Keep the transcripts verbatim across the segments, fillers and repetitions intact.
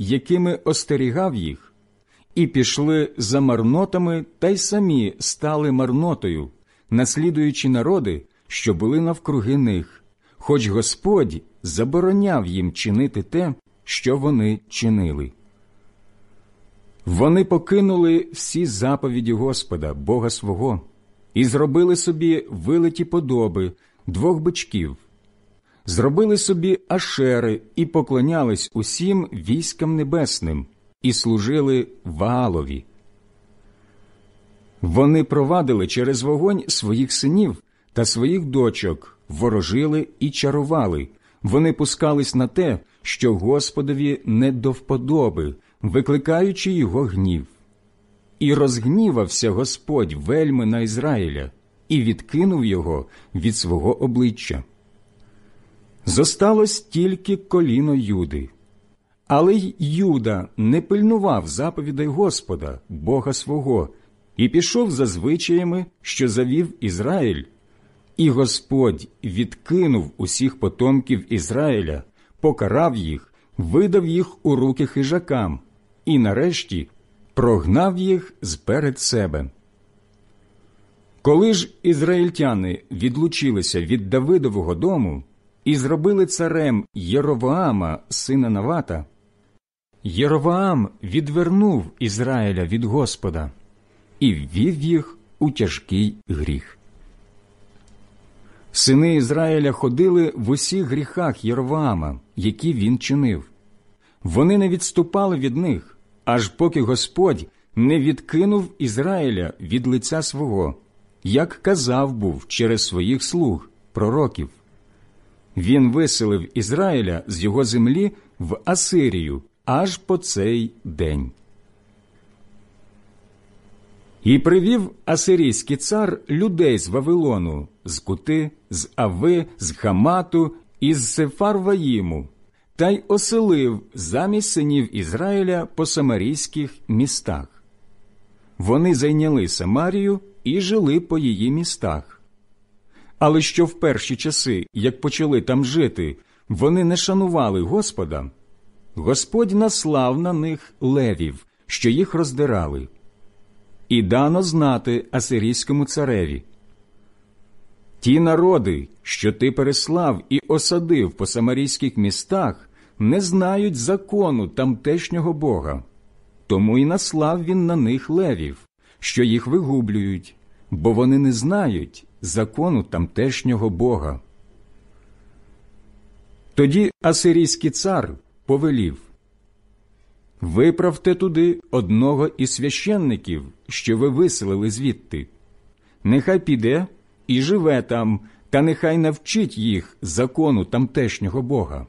якими остерігав їх, і пішли за марнотами та й самі стали марнотою, наслідуючи народи, що були навкруги них, хоч Господь забороняв їм чинити те, що вони чинили. Вони покинули всі заповіді Господа, Бога свого, і зробили собі вилиті подоби двох бичків, зробили собі ашери і поклонялись усім військам небесним, і служили Ваалові. Вони провадили через вогонь своїх синів та своїх дочок, ворожили і чарували. Вони пускались на те, що Господові не до вподоби, викликаючи його гнів. І розгнівався Господь вельми на Ізраїля, і відкинув його від свого обличчя. Зосталось тільки коліно Юди. Але й Юда не пильнував заповідей Господа, Бога свого, і пішов за звичаями, що завів Ізраїль. І Господь відкинув усіх потомків Ізраїля, покарав їх, видав їх у руки хижакам, і нарешті прогнав їх зперед себе. Коли ж ізраїльтяни відлучилися від Давидового дому і зробили царем Єровоама, сина Навата, Єровоам відвернув Ізраїля від Господа і ввів їх у тяжкий гріх. Сини Ізраїля ходили в усіх гріхах Єровоама, які він чинив. Вони не відступали від них, аж поки Господь не відкинув Ізраїля від лиця свого, як казав був через своїх слуг, пророків. Він виселив Ізраїля з його землі в Асирію аж по цей день. І привів асирійський цар людей з Вавилону, з Кути, з Ави, з Хамату і з Сефарваїму, та й оселив замість синів Ізраїля по самарійських містах. Вони зайняли Самарію і жили по її містах. Але що в перші часи, як почали там жити, вони не шанували Господа, Господь наслав на них левів, що їх роздирали. І дано знати асирійському цареві: ті народи, що ти переслав і осадив по самарійських містах, не знають закону тамтешнього Бога. Тому й наслав він на них левів, що їх вигублюють, бо вони не знають закону тамтешнього Бога. Тоді асирійський цар повелів: виправте туди одного із священників, що ви виселили звідти. Нехай піде і живе там, та нехай навчить їх закону тамтешнього Бога.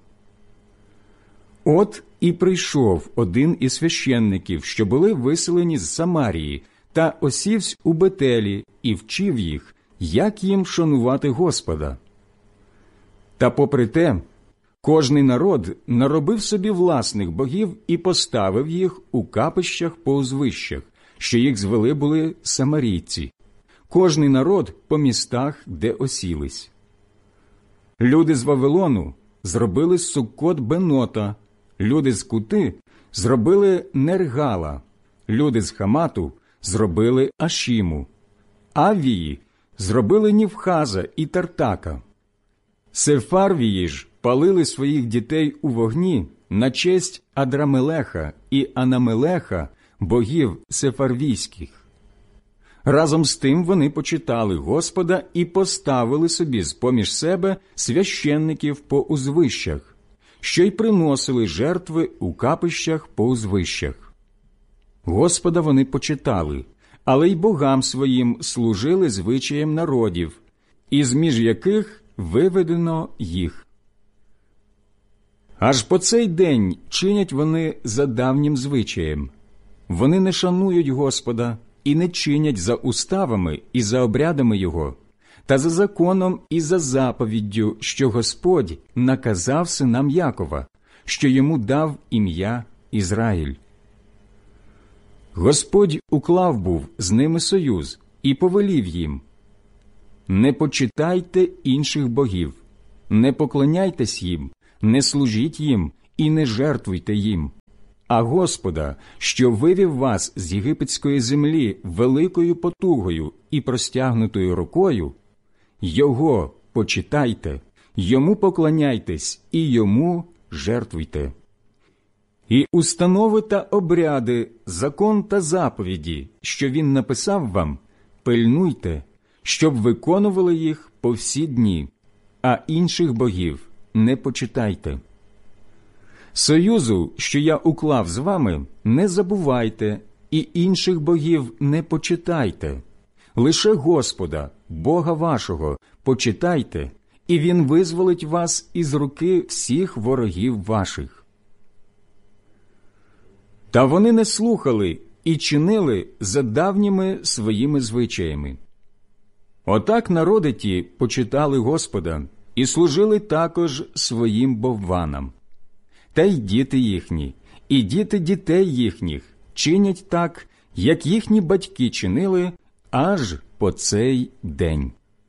От і прийшов один із священників, що були виселені з Самарії, та осівсь у Бетелі і вчив їх, як їм шанувати Господа. Та попри те, кожний народ наробив собі власних богів і поставив їх у капищах по узвищах, що їх звели були самарійці, кожний народ по містах, де осілись. Люди з Вавилону зробили Суккот Бенота, люди з Кути зробили Нергала, люди з Хамату зробили Ашіму, Авії зробили Нівхаза і Тартака. Сефарвії ж палили своїх дітей у вогні на честь Адрамелеха і Анамелеха, богів сефарвійських. Разом з тим вони почитали Господа і поставили собі з-поміж себе священників по узвищах, що й приносили жертви у капищах по узвищах. Господа вони почитали, але й богам своїм служили звичаєм народів, із між яких виведено їх. Аж по цей день чинять вони за давнім звичаєм. Вони не шанують Господа і не чинять за уставами і за обрядами Його, та за законом і за заповіддю, що Господь наказав синам Якова, що йому дав ім'я Ізраїль. Господь уклав був з ними союз і повелів їм: не почитайте інших богів, не поклоняйтесь їм, не служіть їм і не жертвуйте їм. а Господа, що вивів вас з єгипетської землі великою потугою і простягнутою рукою, Його почитайте, Йому поклоняйтесь і Йому жертвуйте. І установи та обряди, закон та заповіді, що Він написав вам, пильнуйте, щоб виконували їх по всі дні, а інших богів не почитайте. Союзу, що я уклав з вами, не забувайте, і інших богів не почитайте. Лише Господа, Бога вашого, почитайте, і Він визволить вас із руки всіх ворогів ваших. Та вони не слухали і чинили за давніми своїми звичаями. Отак народи ті почитали Господа і служили також своїм бовванам. Та й діти їхні, і діти дітей їхніх чинять так, як їхні батьки чинили, аж по цей день.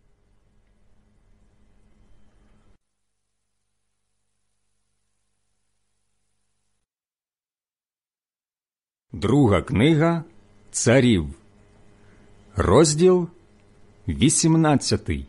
Друга книга Царів, розділ вісімнадцятий.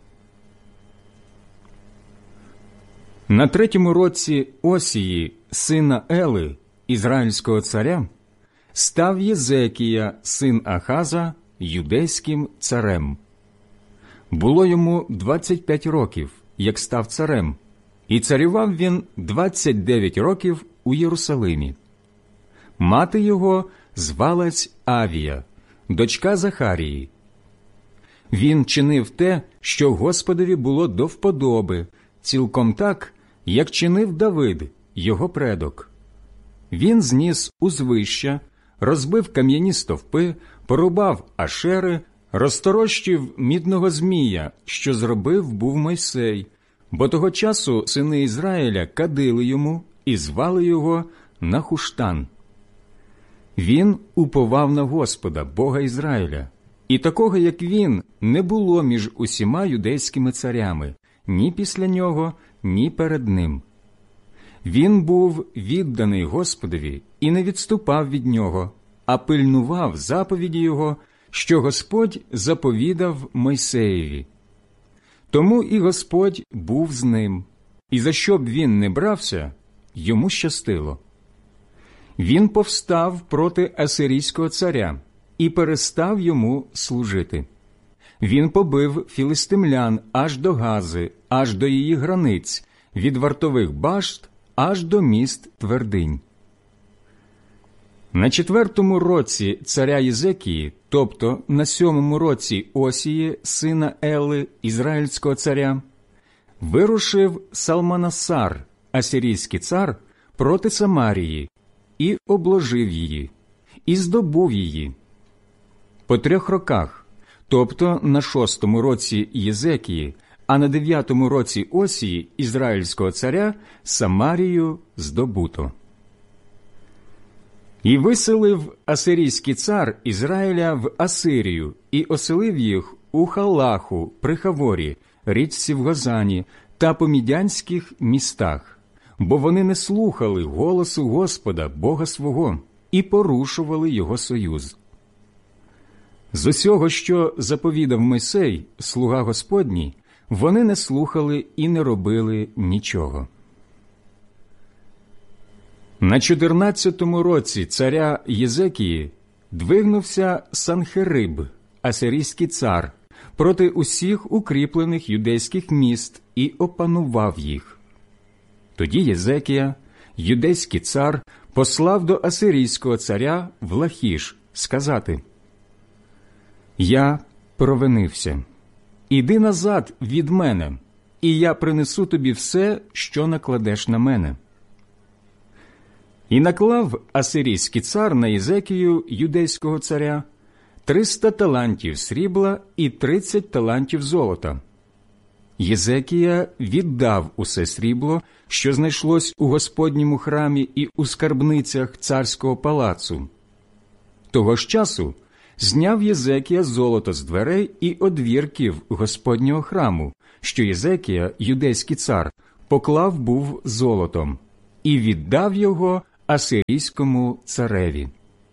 На третьому році Осії, сина Ели, ізраїльського царя, став Єзекія, син Ахаза, юдейським царем. Було йому двадцять п'ять років, як став царем, і царював він двадцять дев'ять років у Єрусалимі. Мати його звалась Авія, дочка Захарії. Він чинив те, що Господові було до вподоби, цілком так, як чинив Давид, його предок. Він зніс узвища, розбив кам'яні стовпи, порубав ашери, розторощив мідного змія, що зробив був Мойсей, бо того часу сини Ізраїля кадили йому і звали його Нахуштан. Він уповав на Господа, Бога Ізраїля, і такого, як він, не було між усіма юдейськими царями, ні після нього, ні перед ним. Він був відданий Господові і не відступав від нього, а пильнував заповіді його, що Господь заповідав Мойсеєві. Тому і Господь був з ним, і за що б він не брався, йому щастило. Він повстав проти асирійського царя і перестав йому служити. Він побив філистимлян аж до Гази, аж до її границь, від вартових башт аж до міст твердинь. На четвертому році царя Єзекії, тобто на сьомому році Осії, сина Ели, ізраїльського царя, вирушив Салманасар, асирійський цар, проти Самарії, і обложив її, і здобув її. По трьох роках, тобто на шостому році Єзекії, а на дев'ятому році Осії, ізраїльського царя, Самарію здобуто. І виселив асирійський цар Ізраїля в Асирію, і оселив їх у Халаху при Хаворі, річці в Гозані та по мідянських містах, бо вони не слухали голосу Господа, Бога свого, і порушували його союз. З усього, що заповідав Мойсей, слуга Господній, вони не слухали і не робили нічого. На чотирнадцятому році царя Єзекії двигнувся Санхериб, асирійський цар, проти усіх укріплених юдейських міст і опанував їх. Тоді Єзекія, юдейський цар, послав до асирійського царя в Лахіш сказати: «Я провинився. Іди назад від мене, і я принесу тобі все, що накладеш на мене». І наклав асирійський цар на Єзекію, юдейського царя, триста талантів срібла і тридцять талантів золота. Єзекія віддав усе срібло, що знайшлось у Господньому храмі і у скарбницях царського палацу. Того ж часу зняв Єзекія золото з дверей і одвірків Господнього храму, що Єзекія, юдейський цар, поклав був золотом, і віддав його асирійському цареві.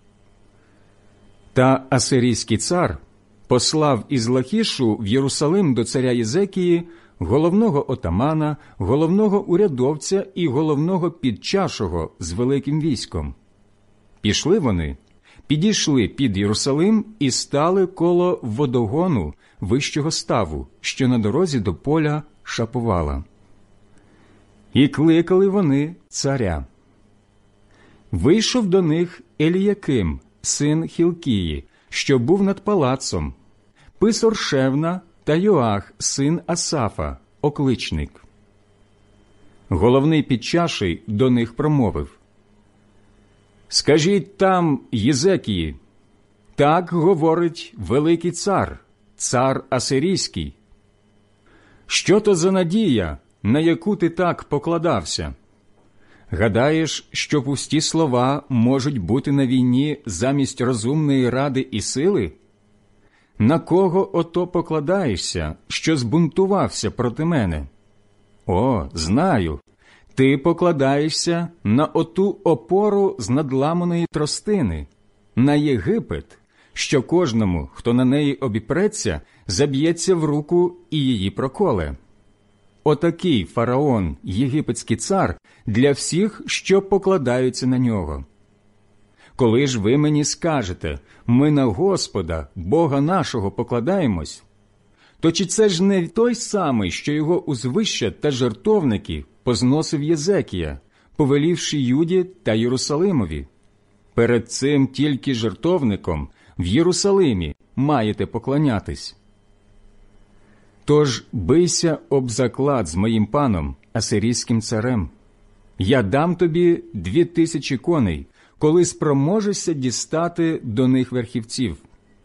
Та асирійський цар послав із Лахішу в Єрусалим до царя Єзекії головного отамана, головного урядовця і головного підчашого з великим військом. Пішли вони, підійшли під Єрусалим і стали коло водогону вищого ставу, що на дорозі до поля Шаповала. І кликали вони царя. Вийшов до них Еліяким, син Хілкії, що був над палацом, писар Шевна та Йоах, син Асафа, окличник. Головний підчаший до них промовив: «Скажіть там Єзекії, так говорить великий цар, цар асирійський. Що то за надія, на яку ти так покладався? Гадаєш, що пусті слова можуть бути на війні замість розумної ради і сили? На кого ото покладаєшся, що збунтувався проти мене? О, знаю, ти покладаєшся на оту опору з надламаної тростини, на Єгипет, що кожному, хто на неї обіпреться, заб'ється в руку і її проколе. Отакий фараон, єгипетський цар, для всіх, що покладаються на нього. Коли ж ви мені скажете, ми на Господа, Бога нашого, покладаємось, то чи це ж не той самий, що його узвища та жертовники позносив Єзекія, повелівши Юді та Єрусалимові? Перед цим тільки жертовником в Єрусалимі маєте поклонятись. Тож бийся об заклад з моїм паном, асирійським царем. Я дам тобі дві тисячі коней, коли спроможешся дістати до них верхівців.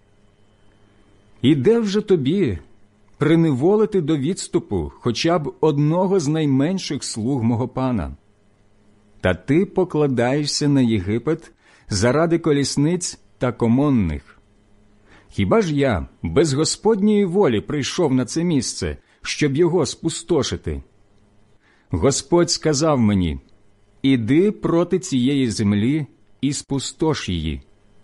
І де вже тобі приневолити до відступу хоча б одного з найменших слуг мого пана? Та ти покладаєшся на Єгипет заради колісниць та комонних. Хіба ж я без Господньої волі прийшов на це місце, щоб його спустошити? Господь сказав мені: іди проти цієї землі і спустош її.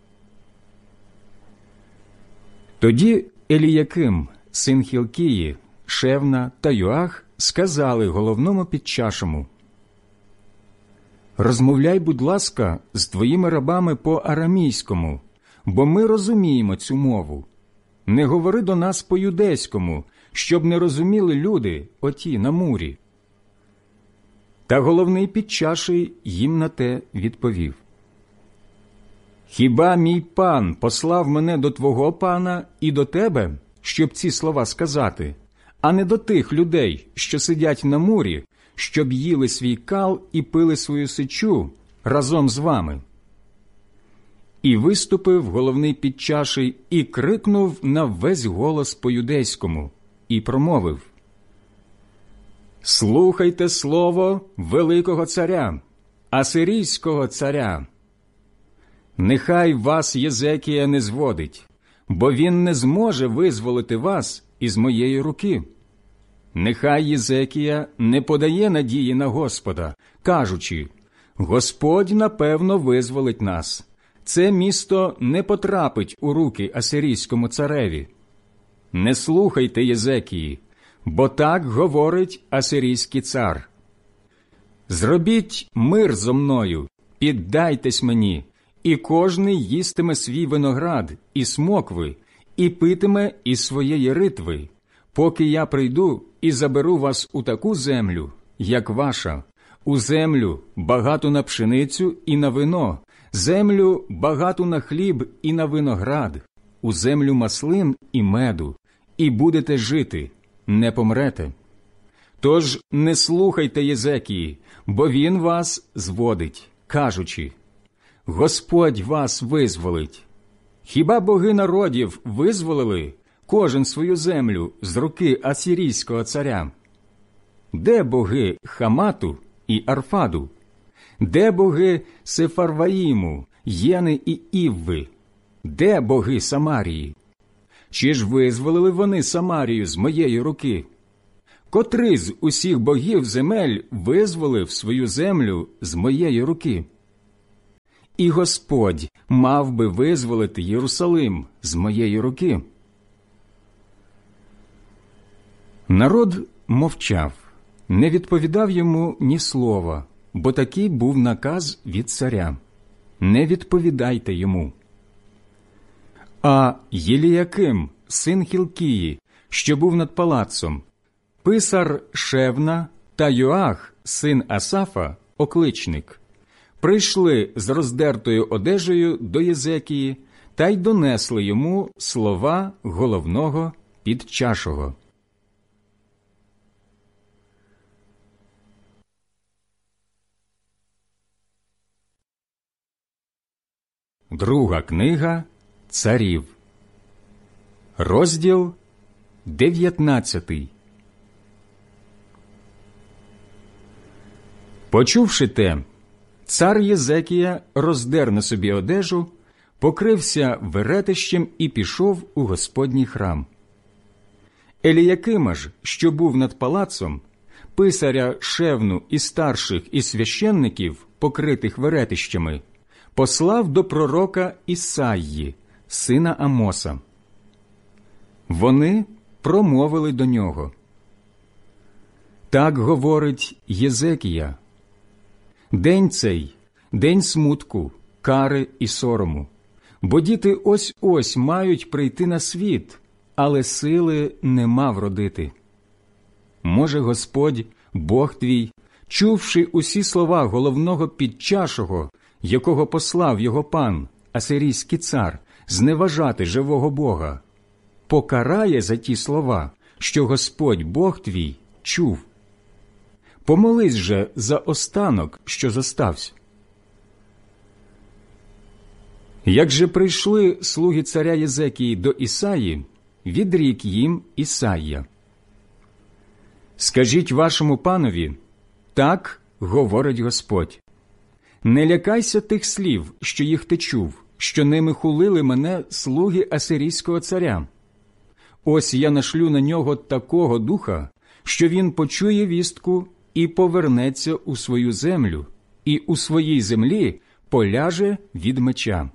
Тоді Еліяким, син Хілкії, Шевна та Йоах сказали головному підчашому: розмовляй, будь ласка, з твоїми рабами по-арамійському, бо ми розуміємо цю мову. Не говори до нас по-юдейському, щоб не розуміли люди оті на мурі. Та головний підчаший їм на те відповів: хіба мій пан послав мене до твого пана і до тебе, щоб ці слова сказати, а не до тих людей, що сидять на мурі, щоб їли свій кал і пили свою сичу разом з вами? І виступив головний підчаший і крикнув на весь голос по-юдейському і промовив: слухайте слово великого царя, асирійського царя. Нехай вас Єзекія не зводить, бо він не зможе визволити вас із моєї руки. Нехай Єзекія не подає надії на Господа, кажучи: Господь, напевно, визволить нас. Це місто не потрапить у руки асирійському цареві. Не слухайте Єзекії, бо так говорить асирійський цар. Зробіть мир зо мною, піддайтесь мені, і кожний їстиме свій виноград і смокви, і питиме із своєї ритви, поки я прийду і заберу вас у таку землю, як ваша, у землю багату на пшеницю і на вино, землю багату на хліб і на виноград, у землю маслин і меду, і будете жити, не помрете. Тож не слухайте Єзекії, бо він вас зводить, кажучи: Господь вас визволить. Хіба боги народів визволили кожен свою землю з руки асирійського царя? Де боги Хамату і Арфаду? Де боги Сефарваїму, Єни і Івви? Де боги Самарії? Чи ж визволили вони Самарію з моєї руки? Котрий з усіх богів земель визволив свою землю з моєї руки? і Господь мав би визволити Єрусалим з моєї руки». Народ мовчав, не відповідав йому ні слова, бо такий був наказ від царя: «Не відповідайте йому». А Єліяким, син Хілкії, що був над палацом, писар Шевна та Йоах, син Асафа, окличник, прийшли з роздертою одежею до Єзекії та й донесли йому слова головного підчашого. Друга книга Царів, розділ дев'ятнадцятий. Почувши те, цар Єзекія роздер на собі одежу, покрився веретищем і пішов у Господній храм. Еліякима ж, що був над палацом, писаря Шевну і старших і священників, покритих веретищами, послав до пророка Ісаї, сина Амоса. Вони промовили до нього: «Так говорить Єзекія: день цей – день смутку, кари і сорому, бо діти ось-ось мають прийти на світ, але сили нема вродити. Може, Господь, Бог твій, чувши усі слова головного підчашого, якого послав його пан, асирійський цар, зневажати живого Бога, покарає за ті слова, що Господь Бог твій чув. Помолись же за останок, що зостався». Як же прийшли слуги царя Єзекії до Ісаї, відрік їм Ісая: «Скажіть вашому панові, так говорить Господь: не лякайся тих слів, що їх ти чув, що ними хулили мене слуги асирійського царя. Ось я нашлю на нього такого духа, що він почує вістку і повернеться у свою землю, і у своїй землі поляже від меча».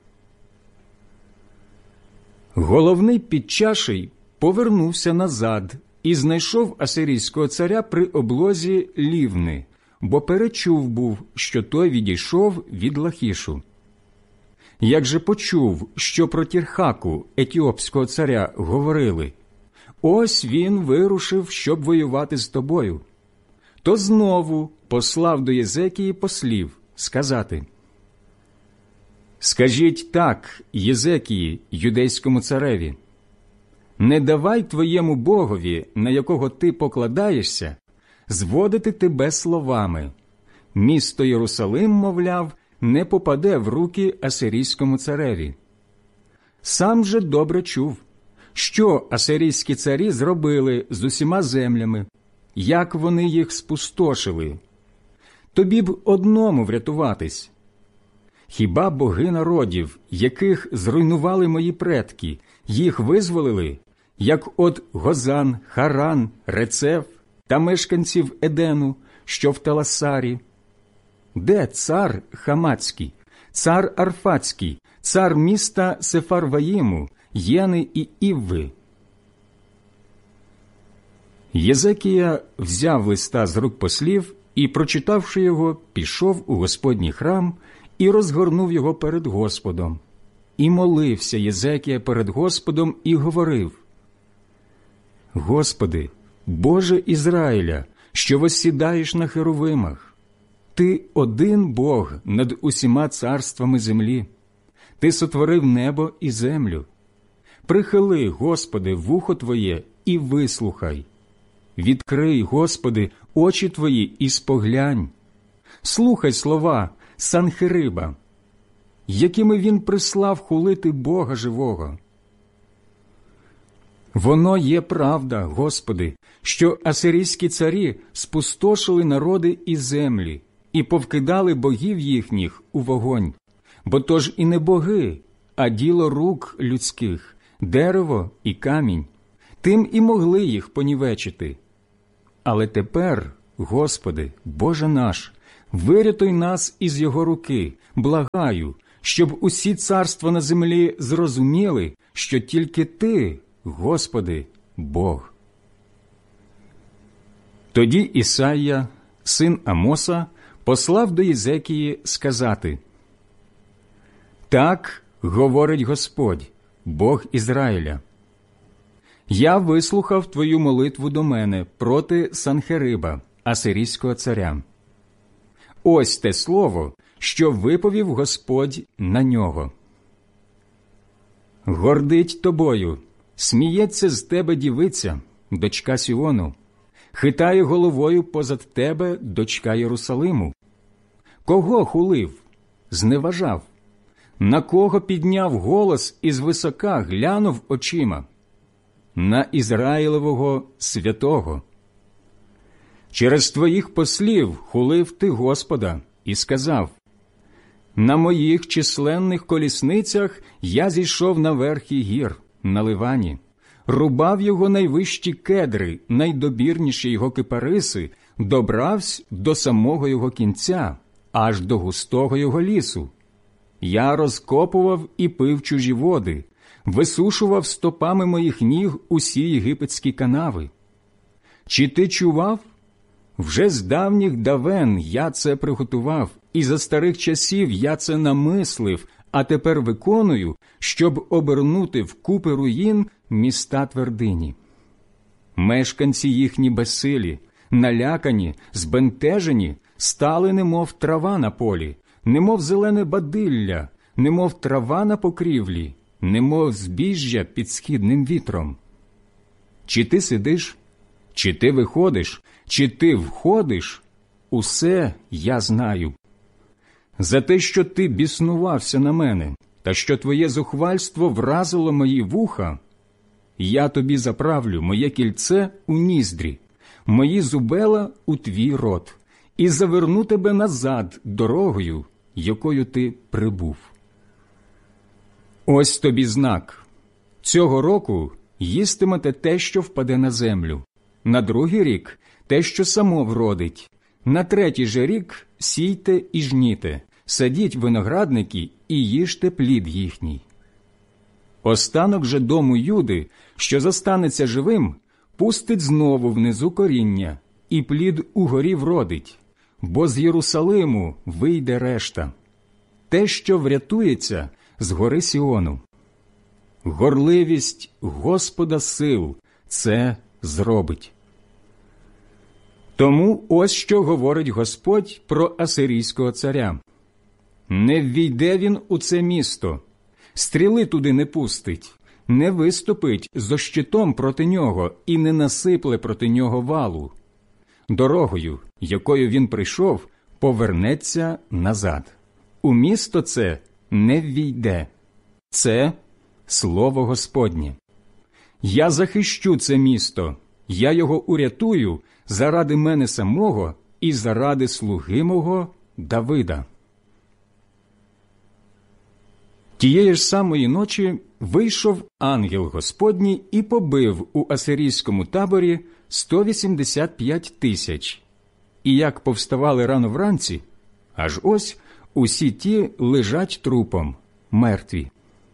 Головний підчаший повернувся назад і знайшов асирійського царя при облозі Лівни, бо перечув був, що той відійшов від Лахішу. Як же почув, що про Тірхаку, етіопського царя, говорили: «Ось він вирушив, щоб воювати з тобою», то знову послав до Єзекії послів сказати: «Скажіть так Єзекії, юдейському цареві: не давай твоєму Богові, на якого ти покладаєшся, зводити тебе словами. Місто Єрусалим, мовляв, не попаде в руки асирійському цареві. Сам же добре чув, що асирійські царі зробили з усіма землями, як вони їх спустошили. Тобі б одному врятуватись. Хіба боги народів, яких зруйнували мої предки, їх визволили, як от Гозан, Харан, Рецеф та мешканців Едену, що в Таласарі? Де цар Хамацький, цар Арфацький, цар міста Сефарваїму, Єни і Івви?» Єзекія взяв листа з рук послів і, прочитавши його, пішов у Господній храм і розгорнув його перед Господом. І молився Єзекія перед Господом і говорив: «Господи, Боже Ізраїля, що воссідаєш на херовимах, Ти один Бог над усіма царствами землі. Ти сотворив небо і землю. Прихили, Господи, вухо Твоє і вислухай. Відкрий, Господи, очі Твої і споглянь. Слухай слова Санхериба, якими він прислав хулити Бога живого. Воно є правда, Господи, що асирійські царі спустошили народи і землі і повкидали богів їхніх у вогонь, бо то ж і не боги, а діло рук людських, дерево і камінь. Тим і могли їх понівечити. Але тепер, Господи, Боже наш, вирятуй нас із його руки, благаю, щоб усі царства на землі зрозуміли, що тільки Ти, Господи, Бог». Тоді Ісайя, син Амоса, послав до Єзекії сказати: «Так говорить Господь, Бог Ізраїля. Я вислухав твою молитву до мене проти Санхериба, асирійського царя. Ось те слово, що виповів Господь на нього. Гордить тобою, сміється з тебе дівиця, дочка Сіону, хитає головою позад тебе дочка Єрусалиму. Кого хулив, зневажав? На кого підняв голос і звисока глянув очима? На Ізраїлевого святого. Через твоїх послів хулив ти Господа і сказав: на моїх численних колісницях я зійшов на верхи гір, на Ливані, рубав його найвищі кедри, найдобірніші його кипариси, добравсь до самого його кінця, аж до густого його лісу. Я розкопував і пив чужі води, висушував стопами моїх ніг усі єгипетські канави. Чи ти чував? Вже з давніх давен я це приготував, і за старих часів я це намислив, а тепер виконую, щоб обернути в купи руїн міста твердині. Мешканці їхні безсилі, налякані, збентежені, стали немов трава на полі, немов зелене бадилля, немов трава на покрівлі, немов збіжжя під східним вітром. Чи ти сидиш, чи ти виходиш, чи ти входиш, усе я знаю. За те, що ти біснувався на мене, та що твоє зухвальство вразило мої вуха, я тобі заправлю моє кільце у ніздрі, мої зубела у твій рот, і заверну тебе назад дорогою, якою ти прибув. Ось тобі знак. Цього року їстимете те, що впаде на землю, на другий рік – те, що само вродить, на третій же рік сійте і жніте, садіть виноградники і їжте плід їхній. Останок же дому Юди, що зостанеться живим, пустить знову внизу коріння, і плід угорі вродить, бо з Єрусалиму вийде решта. Те, що врятується з гори Сіону. Горливість Господа сил це зробить. Тому ось що говорить Господь про асирійського царя. Не ввійде він у це місто, стріли туди не пустить, не виступить зо щитом проти нього і не насипле проти нього валу. Дорогою, якою він прийшов, повернеться назад. У місто це не ввійде. Це слово Господнє. Я захищу це місто, я його урятую заради мене самого і заради слуги мого Давида. Тієї ж самої ночі вийшов ангел Господній і побив у асирійському таборі сто вісімдесят п'ять тисяч. І як повставали рано вранці, аж ось усі ті лежать трупом, мертві.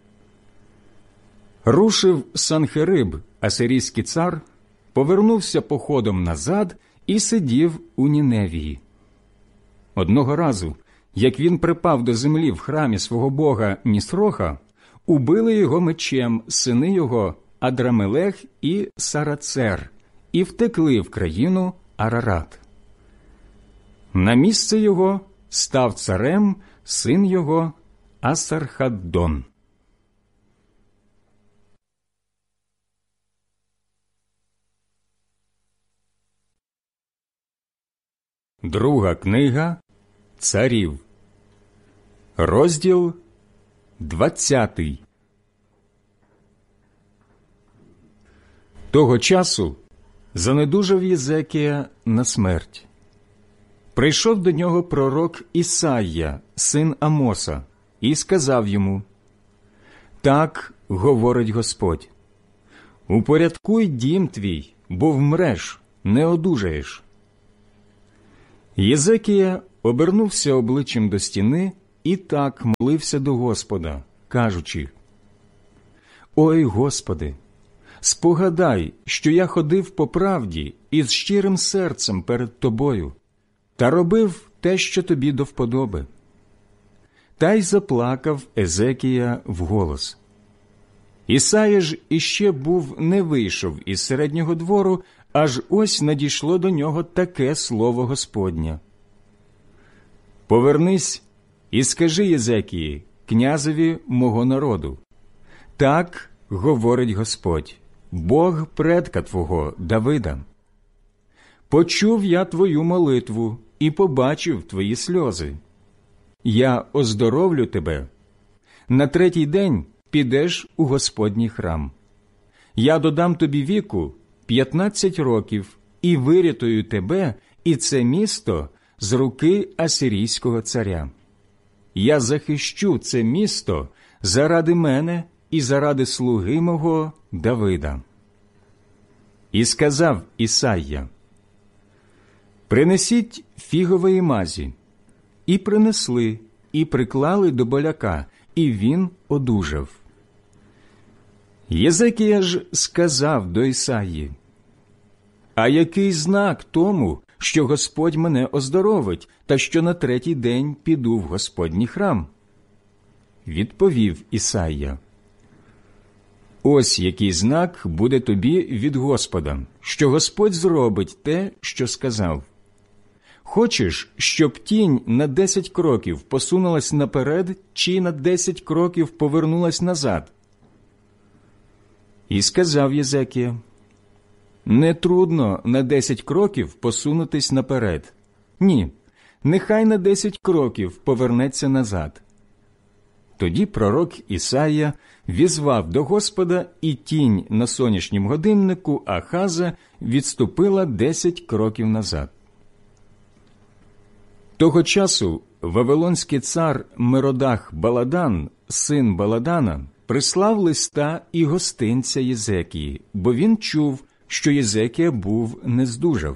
Рушив Санхериб, асирійський цар, повернувся походом назад і сидів у Ніневії. Одного разу, як він припав до землі в храмі свого бога Нісроха, убили його мечем сини його Адрамелех і Сарацер і втекли в країну Арарат. На місце його став царем син його Асархаддон. Друга книга Царів, розділ двадцятий. Того часу занедужав Єзекія на смерть. Прийшов до нього пророк Ісайя, син Амоса, і сказав йому: «Так говорить Господь, упорядкуй дім твій, бо вмреш, не одужаєш». Єзекія обернувся обличчям до стіни і так молився до Господа, кажучи: «Ой, Господи, спогадай, що я ходив по правді і з щирим серцем перед Тобою, та робив те, що Тобі до вподоби». Та й заплакав Езекія вголос. Ісая ж іще був не вийшов із середнього двору, аж ось надійшло до нього таке слово Господнє: «Повернись і скажи Єзекії, князеві мого народу: так говорить Господь, Бог предка твого Давида. Почув я твою молитву і побачив твої сльози. Я оздоровлю тебе. На третій день підеш у Господній храм. Я додам тобі віку п'ятнадцять років і вирятую тебе і це місто з руки асирійського царя. Я захищу це місто заради мене і заради слуги мого Давида». І сказав Ісайя: «Принесіть фігової мазі». І принесли, і приклали до боляка, і він одужав. Єзекія ж сказав до Ісаї: «А який знак тому, що Господь мене оздоровить, та що на третій день піду в Господній храм?» Відповів Ісайя: «Ось який знак буде тобі від Господа, що Господь зробить те, що сказав. Хочеш, щоб тінь на десять кроків посунулась наперед, чи на десять кроків повернулась назад?» І сказав Єзекія: «Не трудно на десять кроків посунутись наперед. Ні, нехай на десять кроків повернеться назад». Тоді пророк Ісайя візвав до Господа, і тінь на сонячнім годиннику Ахаза відступила десять кроків назад. Того часу вавилонський цар Меродах Баладан, син Баладана, прислав листа і гостинця Єзекії, бо він чув, що Єзекія був нездужав.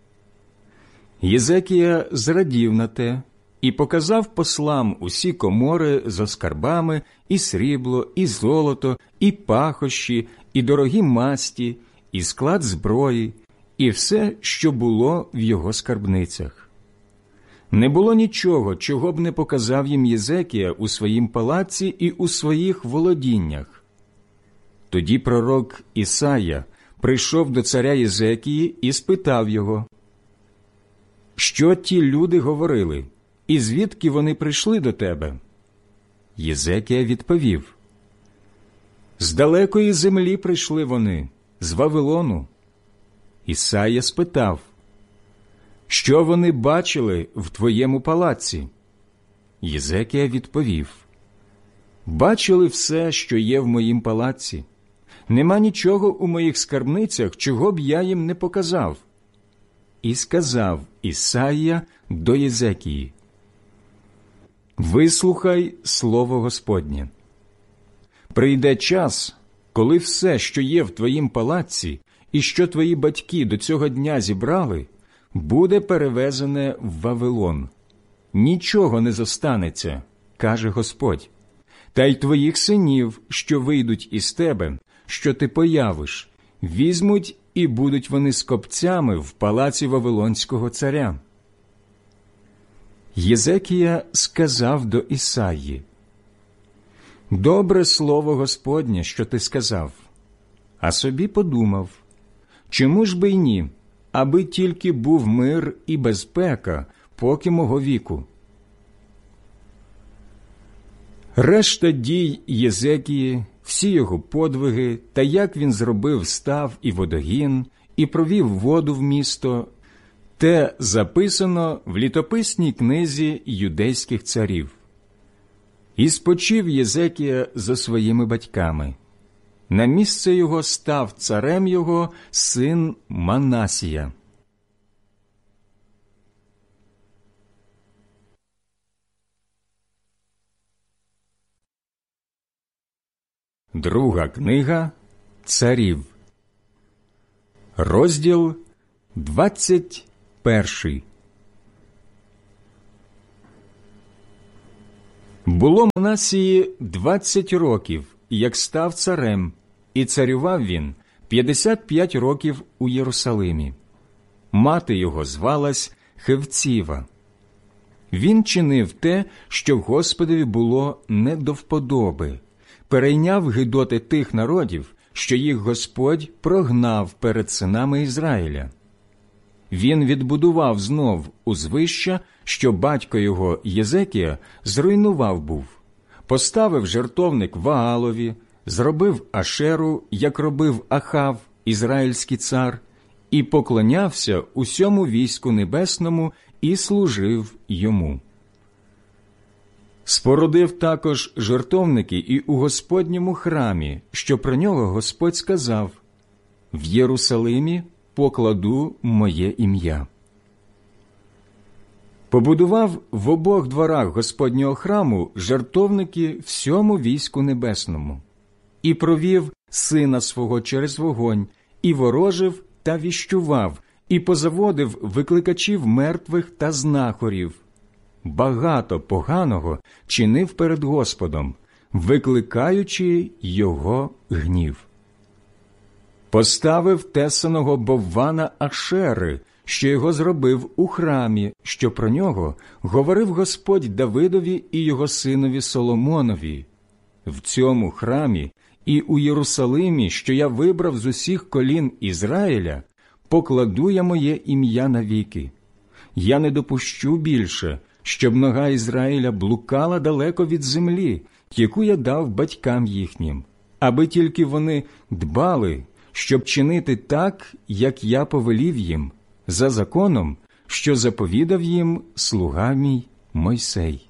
Єзекія зрадів на те і показав послам усі комори зо скарбами, і срібло, і золото, і пахощі, і дорогі масті, і склад зброї, і все, що було в його скарбницях. Не було нічого, чого б не показав їм Єзекія у своїм палаці і у своїх володіннях. Тоді пророк Ісайя прийшов до царя Єзекії і спитав його: «Що ті люди говорили, і звідки вони прийшли до тебе?» Єзекія відповів: «З далекої землі прийшли вони, з Вавилону». Ісайя спитав: «Що вони бачили в твоєму палаці?» Єзекія відповів: «Бачили все, що є в моїм палаці. Нема нічого у моїх скарбницях, чого б я їм не показав». І сказав Ісайя до Єзекії: «Вислухай слово Господнє. Прийде час, коли все, що є в твоїм палаці, і що твої батьки до цього дня зібрали, буде перевезене в Вавилон. Нічого не зостанеться, каже Господь. Та й твоїх синів, що вийдуть із тебе, що ти появиш, візьмуть, і будуть вони скопцями в палаці Вавилонського царя». Єзекія сказав до Ісаї: «Добре слово Господнє, що ти сказав». А собі подумав: «Чому ж би й ні, аби тільки був мир і безпека, поки мого віку». Решта дій Єзекії, всі його подвиги, та як він зробив став і водогін, і провів воду в місто, те записано в літописній книзі юдейських царів. І спочив Єзекія за своїми батьками. На місце його став царем його син Манасія. Друга книга Царів, розділ двадцять перший. Було Манасії двадцять років, як став царем, і царював він п'ятдесят п'ять років у Єрусалимі. Мати його звалась Хевціва. Він чинив те, що Господові було не до вподоби, перейняв гидоти тих народів, що їх Господь прогнав перед синами Ізраїля. Він відбудував знов узвища, що батько його Єзекія зруйнував був, поставив жертовник Ваалові, зробив Ашеру, як робив Ахав, ізраїльський цар, і поклонявся усьому війську небесному і служив йому. Спорудив також жертовники і у Господньому храмі, що про нього Господь сказав: «В Єрусалимі покладу моє ім'я». Побудував в обох дворах Господнього храму жертовники всьому війську небесному, і провів сина свого через вогонь, і ворожив та віщував, і позаводив викликачів мертвих та знахорів. Багато поганого чинив перед Господом, викликаючи його гнів. Поставив тесаного боввана Ашери, що його зробив у храмі, що про нього говорив Господь Давидові і його синові Соломонові. В цьому храмі і у Єрусалимі, що я вибрав з усіх колін Ізраїля, покладу я моє ім'я навіки. Я не допущу більше, щоб нога Ізраїля блукала далеко від землі, яку я дав батькам їхнім, аби тільки вони дбали, щоб чинити так, як я повелів їм, за законом, що заповідав їм слуга мій Мойсей.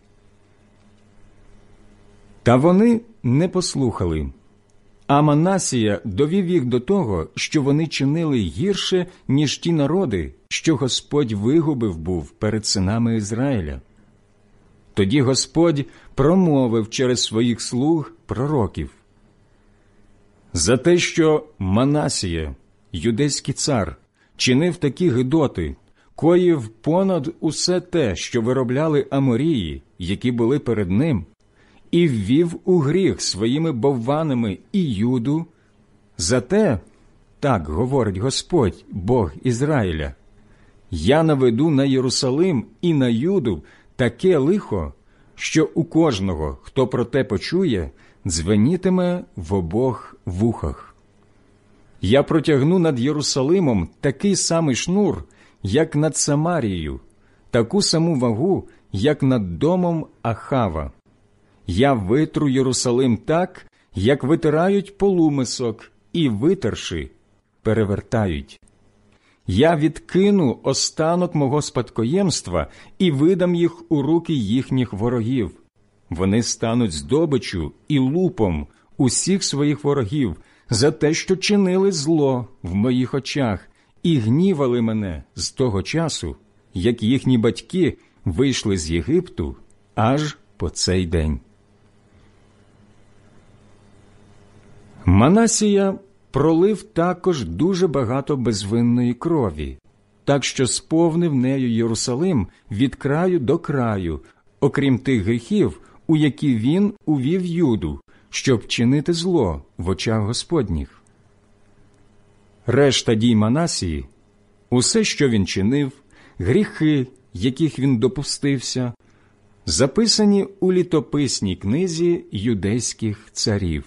Та вони не послухали. А Манасія довів їх до того, що вони чинили гірше, ніж ті народи, що Господь вигубив був перед синами Ізраїля. Тоді Господь промовив через своїх слуг пророків: «За те, що Манасія, юдейський цар, чинив такі гидоти, коїв понад усе те, що виробляли аморії, які були перед ним, і ввів у гріх своїми бовванами і Юду, за те, так говорить Господь, Бог Ізраїля, я наведу на Єрусалим і на Юду таке лихо, що у кожного, хто про те почує, дзвенітиме в обох вухах. Я протягну над Єрусалимом такий самий шнур, як над Самарією, таку саму вагу, як над домом Ахава. Я витру Єрусалим так, як витирають полумисок, і, витерши, перевертають. Я відкину останок мого спадкоємства і видам їх у руки їхніх ворогів. Вони стануть здобиччю і лупом усіх своїх ворогів за те, що чинили зло в моїх очах і гнівали мене з того часу, як їхні батьки вийшли з Єгипту, аж по цей день». Манасія пролив також дуже багато безвинної крові, так що сповнив нею Єрусалим від краю до краю, окрім тих гріхів, у які він увів Юду, щоб чинити зло в очах Господніх. Решта дій Манасії, усе, що він чинив, гріхи, яких він допустився, записані у літописній книзі юдейських царів.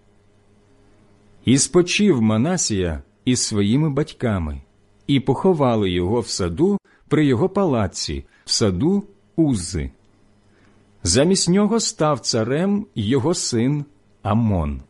І спочив Манасія із своїми батьками, і поховали його в саду при його палаці, в саду Уззи. Замість нього став царем його син Амон.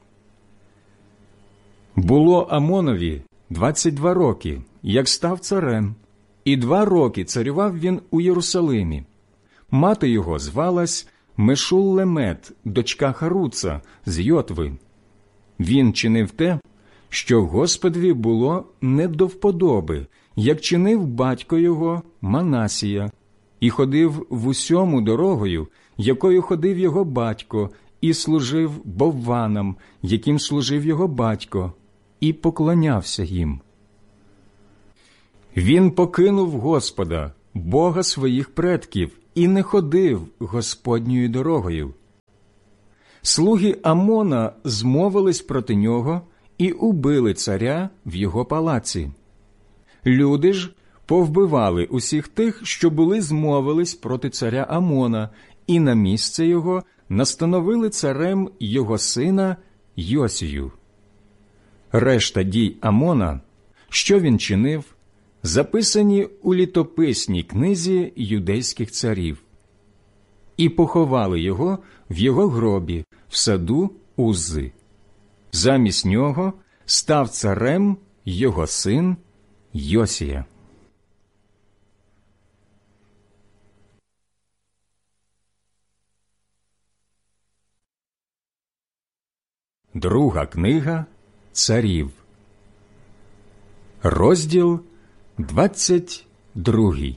Було Амонові двадцять два роки, як став царем, і два роки царював він у Єрусалимі. Мати його звалась Мешуллемет, дочка Харуца з Йотви. Він чинив те, що Господові було не до вподоби, як чинив батько його Манасія, і ходив в усьому дорогою, якою ходив його батько, і служив бовванам, яким служив його батько, і поклонявся їм. Він покинув Господа, Бога своїх предків, і не ходив Господньою дорогою. Слуги Амона змовились проти нього і убили царя в його палаці. Люди ж повбивали усіх тих, що були змовились проти царя Амона, і на місце його настановили царем його сина Йосію. Решта дій Амона, що він чинив, записані у літописній книзі юдейських царів. І поховали його в його гробі в саду Уззи. Замість нього став царем його син Йосія. Друга книга царів. Розділ двадцять другий.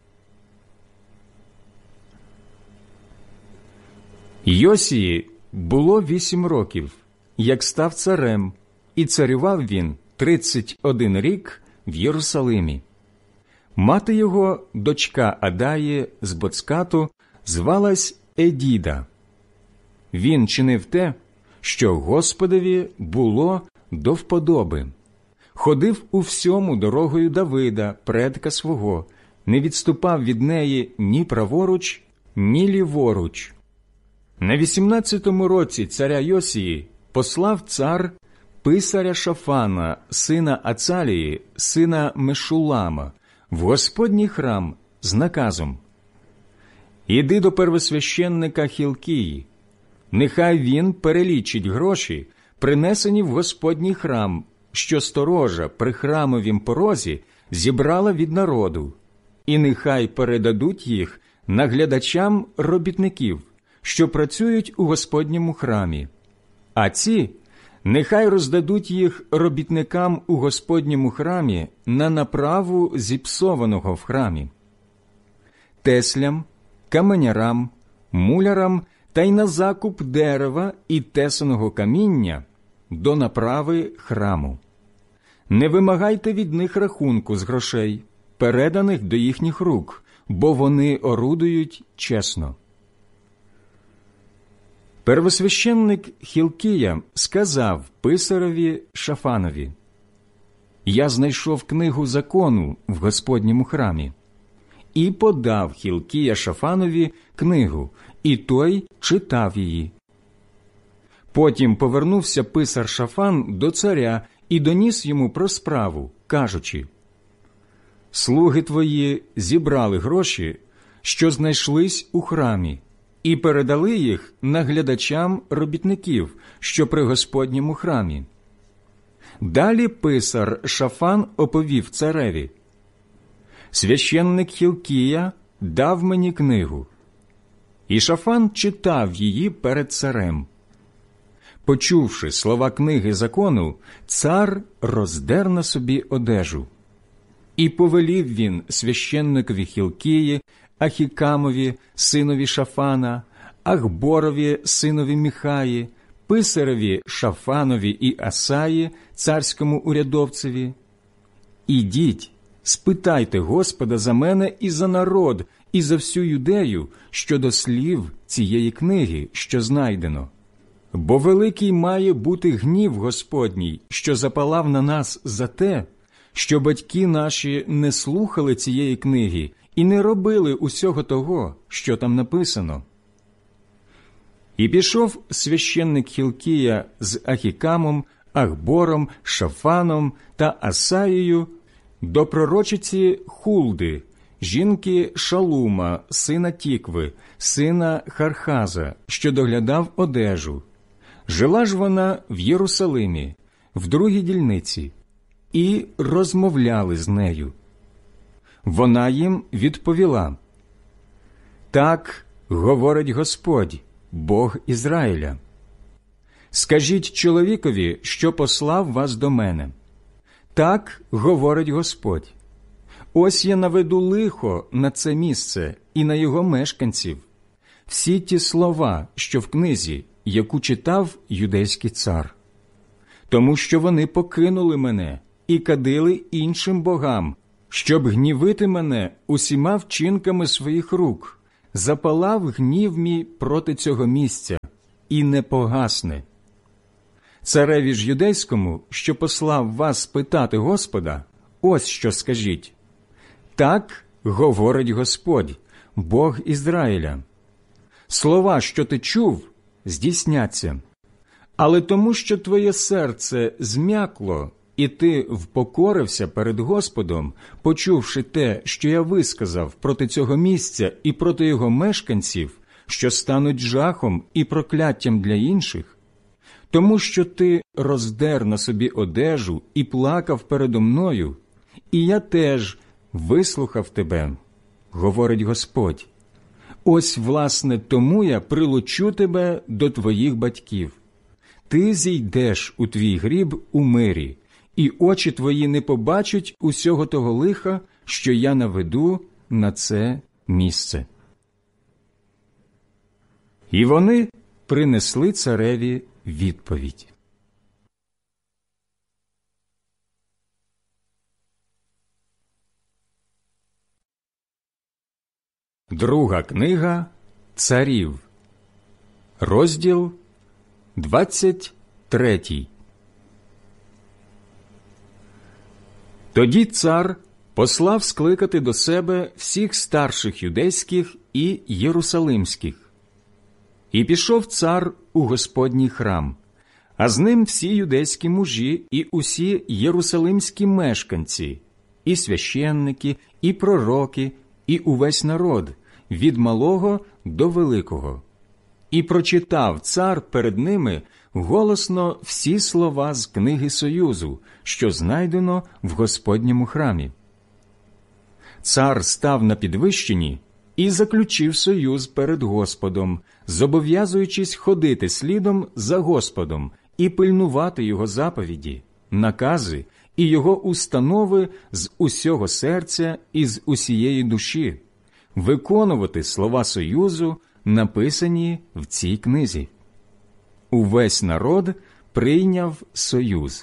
Йосії було вісім років, як став царем, і царював він тридцять один рік в Єрусалимі. Мати його, дочка Адаї з Боцкату, звалась Едіда. Він чинив те, що Господові було до вподоби. Ходив у всьому дорогою Давида, предка свого, не відступав від неї ні праворуч, ні ліворуч. На вісімнадцятому році царя Йосії послав цар писаря Шафана, сина Ацалії, сина Мешулама, в Господній храм з наказом: «Іди до первосвященника Хілкії, нехай він перелічить гроші, принесені в Господній храм, що сторожа при храмовім порозі зібрала від народу, і нехай передадуть їх наглядачам робітників, що працюють у Господньому храмі, а ці нехай роздадуть їх робітникам у Господньому храмі на направу зіпсованого в храмі, теслям, каменярам, мулярам та й на закуп дерева і тесаного каміння до направи храму. Не вимагайте від них рахунку з грошей, переданих до їхніх рук, бо вони орудують чесно». Первосвященник Хілкія сказав писареві Шафанові: «Я знайшов книгу закону в Господньому храмі». І подав Хілкія Шафанові книгу, і той читав її. Потім повернувся писар Шафан до царя і доніс йому про справу, кажучи: «Слуги твої зібрали гроші, що знайшлись у храмі, і передали їх наглядачам робітників, що при Господньому храмі». Далі писар Шафан оповів цареві: «Священник Хілкія дав мені книгу». І Шафан читав її перед царем. Почувши слова книги закону, цар роздер на собі одежу. І повелів він священникові Хілкії, Ахікамові, синові Шафана, Ахборові, синові Міхаї, писареві Шафанові і Асаї, царському урядовцеві: «Ідіть, спитайте Господа за мене і за народ, і за всю юдею щодо слів цієї книги, що знайдено. Бо великий має бути гнів Господній, що запалав на нас за те, що батьки наші не слухали цієї книги і не робили усього того, що там написано». І пішов священник Хілкія з Ахікамом, Ахбором, Шафаном та Асаєю до пророчиці Хулди, жінки Шалума, сина Тікви, сина Хархаза, що доглядав одежу. Жила ж вона в Єрусалимі, в другій дільниці, і розмовляли з нею. Вона їм відповіла: «Так говорить Господь, Бог Ізраїля. Скажіть чоловікові, що послав вас до мене. Так говорить Господь. Ось я наведу лихо на це місце і на його мешканців. Всі ті слова, що в книзі, яку читав юдейський цар. Тому що вони покинули мене і кадили іншим богам, щоб гнівити мене усіма вчинками своїх рук, запалав гнів мій проти цього місця і не погасне. Цареві ж юдейському, що послав вас спитати Господа, ось що скажіть. Так говорить Господь, Бог Ізраїля. Слова, що ти чув, здійсняться. Але тому, що твоє серце зм'якло, і ти впокорився перед Господом, почувши те, що я висказав проти цього місця і проти його мешканців, що стануть жахом і прокляттям для інших, тому що ти роздер на собі одежу і плакав передо мною, і я теж вислухав тебе, говорить Господь. Ось, власне, тому я прилучу тебе до твоїх батьків. Ти зійдеш у твій гріб у мирі, і очі твої не побачать усього того лиха, що я наведу на це місце. І вони принесли цареві відповідь. Друга книга Царів, розділ двадцять третій. Тоді цар послав скликати до себе всіх старших юдейських і єрусалимських. І пішов цар у Господній храм, а з ним всі юдейські мужі і усі єрусалимські мешканці, і священники, і пророки, і увесь народ, від малого до великого. І прочитав цар перед ними голосно всі слова з книги Союзу, що знайдено в Господньому храмі. Цар став на підвищенні і заключив союз перед Господом, зобов'язуючись ходити слідом за Господом і пильнувати його заповіді, накази і його установи з усього серця і з усієї душі, виконувати слова союзу, написані в цій книзі. Увесь народ прийняв союз.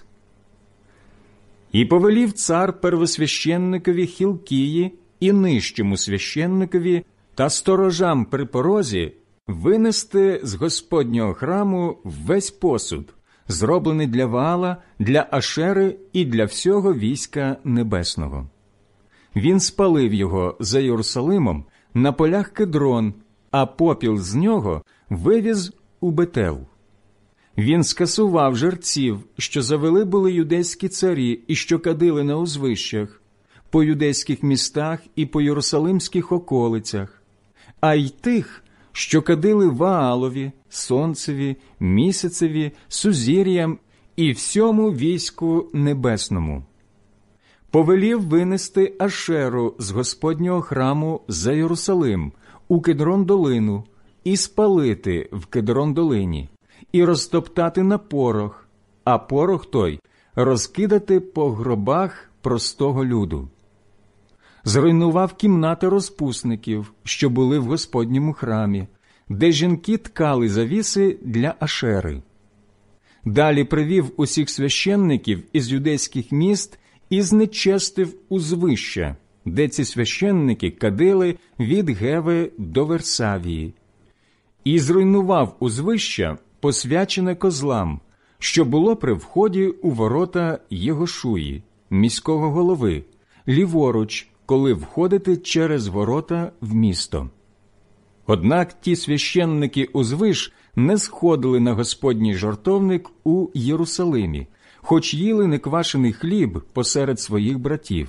І повелів цар первосвященникові Хілкії і нижчому священникові та сторожам при порозі винести з Господнього храму весь посуд, зроблений для Ваала, для Ашери і для всього війська небесного. Він спалив його за Єрусалимом на полях Кедрон, а попіл з нього вивіз у Бетел. Він скасував жерців, що завели були юдейські царі і що кадили на узвищах, по юдейських містах і по єрусалимських околицях, а й тих, що кадили Ваалові, сонцеві, місяцеві, сузір'ям і всьому війську небесному. Повелів винести Ашеру з Господнього храму за Єрусалим у Кедрон-долину і спалити в Кедрон-долині, і розтоптати на порох, а порох той розкидати по гробах простого люду. Зруйнував кімнати розпусників, що були в Господньому храмі, де жінки ткали завіси для Ашери. Далі привів усіх священників із юдейських міст і знечестив узвища, де ці священники кадили від Геви до Версавії. І зруйнував узвища, посвячене козлам, що було при вході у ворота Єгошуї, міського голови, ліворуч, коли входити через ворота в місто. Однак ті священники узвищ не сходили на Господній жертовник у Єрусалимі, хоч їли неквашений хліб посеред своїх братів.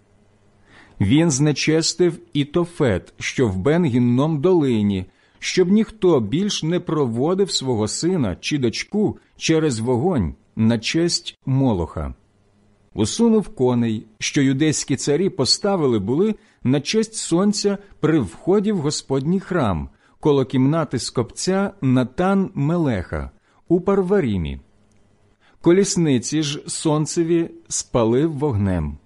Він знечестив і Тофет, що в Бен-Гінном долині, щоб ніхто більш не проводив свого сина чи дочку через вогонь на честь Молоха. Усунув коней, що юдейські царі поставили були на честь сонця при вході в Господній храм, коло кімнати скопця Натан-Мелеха у Парварімі. Колісниці ж сонцеві спалив вогнем.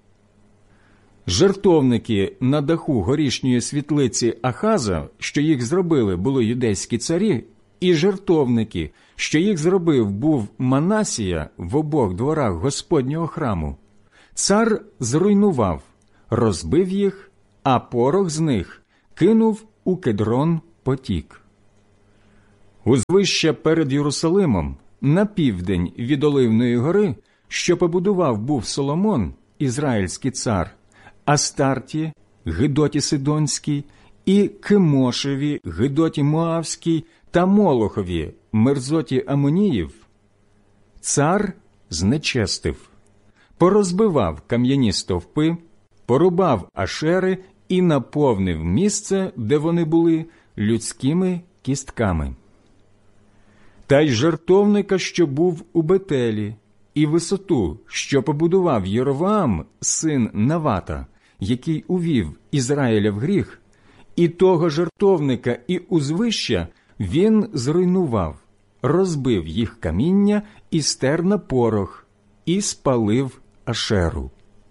Жертовники на даху горішньої світлиці Ахаза, що їх зробили були юдейські царі, і жертовники, що їх зробив був Манасія в обох дворах Господнього храму, цар зруйнував, розбив їх, а порох з них кинув у Кедрон потік. Узвище перед Єрусалимом, на південь від Оливної гори, що побудував був Соломон, ізраїльський цар, Астарті, Гидоті Сидонський, і Кемошеві, Гидоті Моавський та Молохові, мерзоті Амоніїв, цар знечестив, порозбивав кам'яні стовпи, порубав ашери і наповнив місце, де вони були, людськими кістками. Та й жертовника, що був у Бетелі, і висоту, що побудував Єровоам, син Навата, який увів Ізраїля в гріх, і того жертовника і узвища він зруйнував, розбив їх каміння і стер на порох, і спалив Ашеру.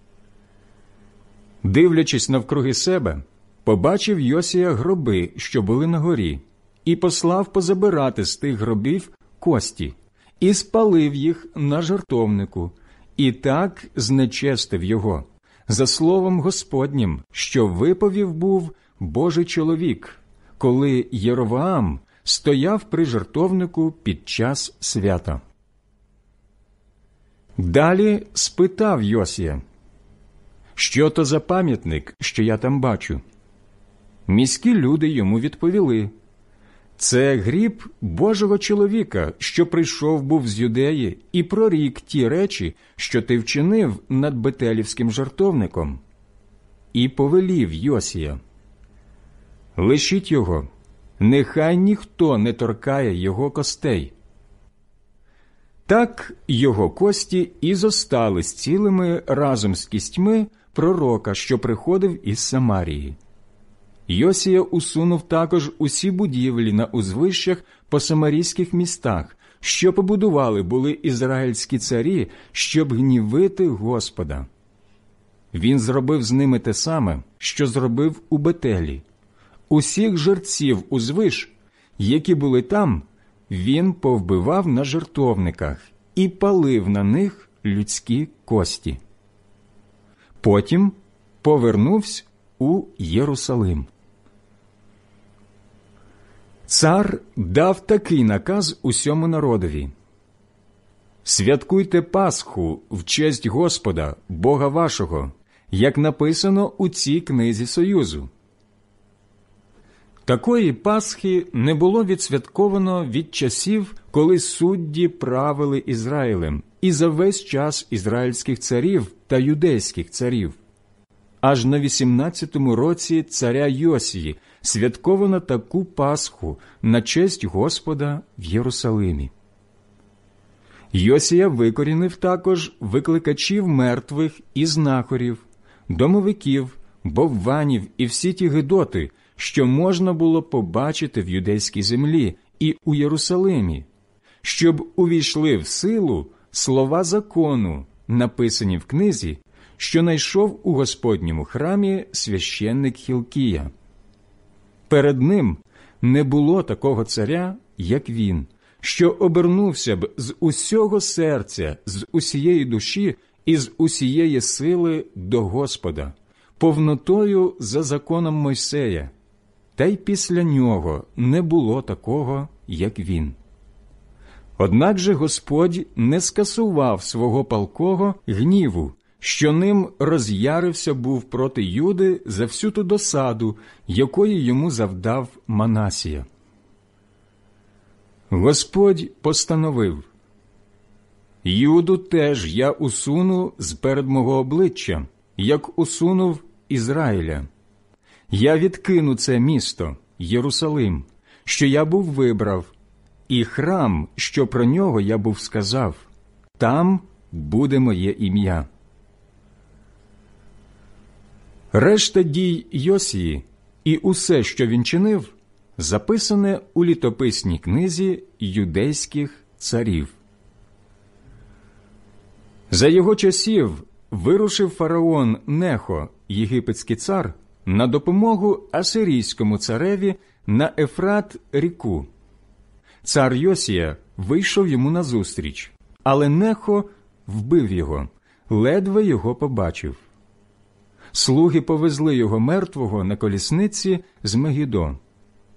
Дивлячись навкруги себе, побачив Йосія гроби, що були на горі, і послав позабирати з тих гробів кості, і спалив їх на жертовнику, і так знечестив його, за словом Господнім, що виповів був Божий чоловік, коли Єровоам стояв при жертовнику під час свята. Далі спитав Йосія: «Що то за пам'ятник, що я там бачу?» Міські люди йому відповіли: «Це гріб Божого чоловіка, що прийшов був з Юдеї і прорік ті речі, що ти вчинив над Бетелівським жертовником». І повелів Йосія: «Лишіть його, нехай ніхто не торкає його костей». Так його кості і зостались цілими разом з кістьми пророка, що приходив із Самарії. Йосія усунув також усі будівлі на узвищах по самарійських містах, що побудували були ізраїльські царі, щоб гнівити Господа. Він зробив з ними те саме, що зробив у Бетелі. Усіх жерців узвищ, які були там, він повбивав на жертовниках і палив на них людські кості. Потім повернувся у Єрусалим. Цар дав такий наказ усьому народові: «Святкуйте Пасху в честь Господа, Бога вашого, як написано у цій книзі Союзу». Такої Пасхи не було відсвятковано від часів, коли судді правили Ізраїлем, і за весь час ізраїльських царів та юдейських царів. Аж на вісімнадцятому році царя Йосії святковано таку Пасху на честь Господа в Єрусалимі. Йосія викорінив також викликачів мертвих і знахарів, домовиків, бовванів і всі ті гидоти, що можна було побачити в юдейській землі і у Єрусалимі, щоб увійшли в силу слова закону, написані в книзі, що найшов у Господньому храмі священник Хілкія. Перед ним не було такого царя, як він, що обернувся б з усього серця, з усієї душі і з усієї сили до Господа, повнотою за законом Мойсея. Та й після нього не було такого, як він. Однак же Господь не скасував свого палкого гніву, що ним роз'ярився був проти Юди за всю ту досаду, якої йому завдав Манасія. Господь постановив: «Юду теж я усуну з-перед мого обличчя, як усунув Ізраїля. Я відкину це місто, Єрусалим, що я був вибрав, і храм, що про нього я був сказав, там буде моє ім'я». Решта дій Йосії і усе, що він чинив, записане у літописній книзі юдейських царів. За його часів вирушив фараон Нехо, єгипетський цар, на допомогу асирійському цареві на Ефрат-ріку. Цар Йосія вийшов йому назустріч, але Нехо вбив його, ледве його побачив. Слуги повезли його мертвого на колісниці з Мегідо,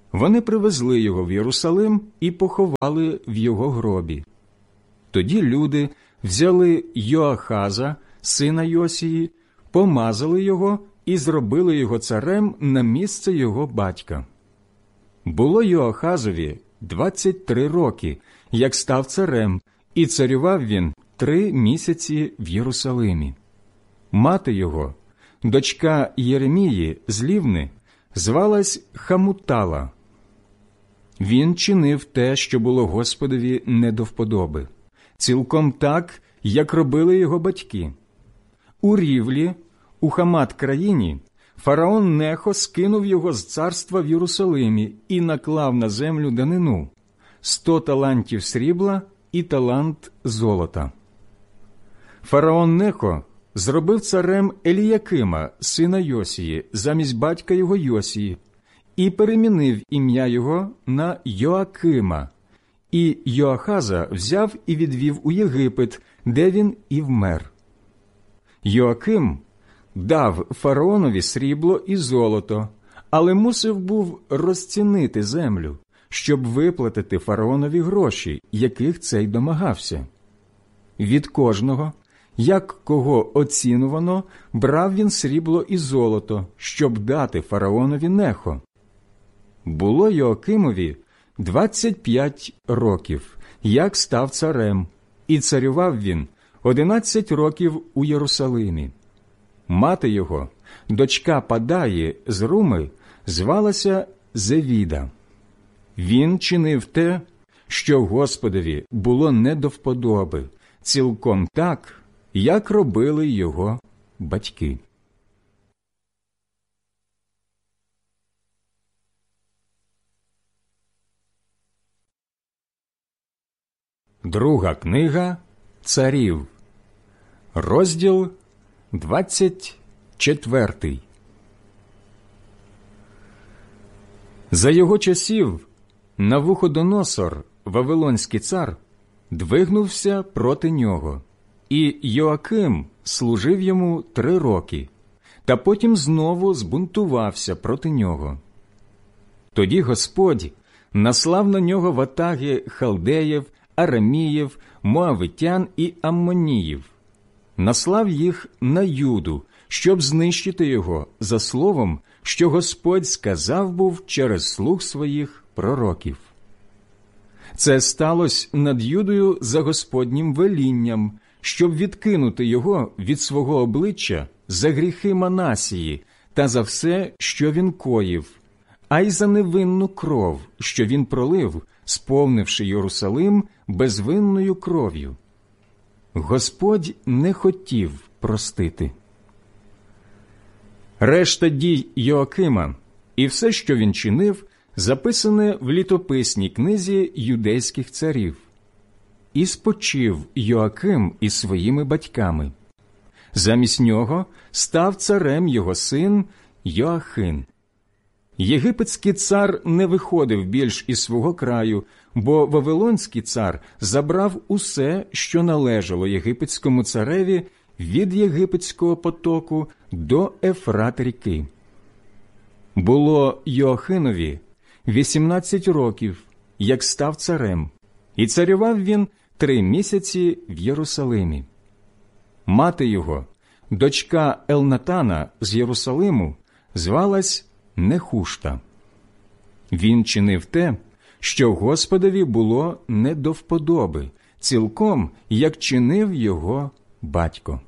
Вони привезли його в Єрусалим і поховали в його гробі. Тоді люди взяли Йоахаза, сина Йосії, помазали його і зробили його царем на місце його батька. Було Йоахазові двадцять три роки, як став царем, і царював він три місяці в Єрусалимі. Мати його, дочка Єремії з Лівни, звалась Хамутала. Він чинив те, що було Господові не до вподоби, цілком так, як робили його батьки. У Рівлі, у Хамат-країні, фараон Нехо скинув його з царства в Єрусалимі і наклав на землю данину – сто талантів срібла і талант золота. Фараон Нехо зробив царем Еліякима, сина Йосії, замість батька його Йосії, і перемінив ім'я його на Йоакима, і Йоахаза взяв і відвів у Єгипет, де він і вмер. Йоаким дав фараонові срібло і золото, але мусив був розцінити землю, щоб виплатити фараонові гроші, яких цей домагався. Від кожного, як кого оцінувано, брав він срібло і золото, щоб дати фараонові Нехо. Було Йоакимові двадцять п'ять років, як став царем, і царював він одинадцять років у Єрусалимі. Мати його, дочка Падаї з Руми, звалася Зевіда. Він чинив те, що Господові було не до вподоби, цілком так, як робили його батьки. Друга книга Царів, розділ двадцять четвертий. За його часів Навуходоносор, вавилонський цар, двигнувся проти нього, і Йоаким служив йому три роки, та потім знову збунтувався проти нього. Тоді Господь наслав на нього ватаги халдеїв, араміїв, моавитян і аммоніїв. Наслав їх на Юду, щоб знищити його за словом, що Господь сказав був через слуг своїх пророків. Це сталося над Юдою за Господнім велінням, щоб відкинути його від свого обличчя за гріхи Манасії та за все, що він коїв, а й за невинну кров, що він пролив, сповнивши Єрусалим безвинною кров'ю. Господь не хотів простити. Решта дій Йоакима і все, що він чинив, записане в літописній книзі юдейських царів. І спочив Йоаким із своїми батьками. Замість нього став царем його син Йоахин. Єгипетський цар не виходив більш із свого краю, бо Вавилонський цар забрав усе, що належало єгипетському цареві від єгипетського потоку до Ефрат-ріки. Було Йоахинові вісімнадцять років, як став царем, і царював він три місяці в Єрусалимі. Мати його, дочка Елнатана з Єрусалиму, звалась Нехушта. Він чинив те, що Господові було не до вподоби, цілком, як чинив його батько.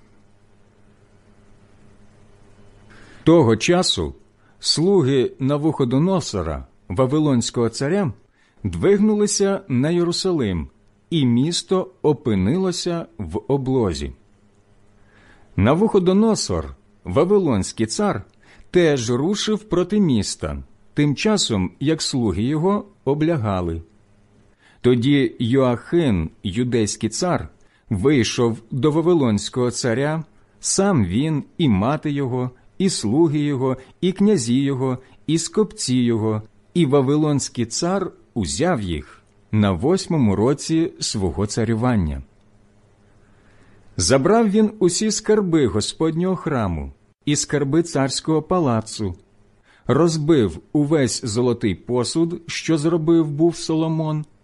Того часу слуги Навуходоносора, вавилонського царя, двигнулися на Єрусалим, і місто опинилося в облозі. Навуходоносор, вавилонський цар, теж рушив проти міста, тим часом, як слуги його облягали. Тоді Йоахин, юдейський цар, вийшов до вавилонського царя, сам він, і мати його, і слуги його, і князі його, і скопці його, і вавилонський цар узяв їх на восьмому році свого царювання. Забрав він усі скарби Господнього храму і скарби царського палацу, розбив увесь золотий посуд, що зробив був Соломон,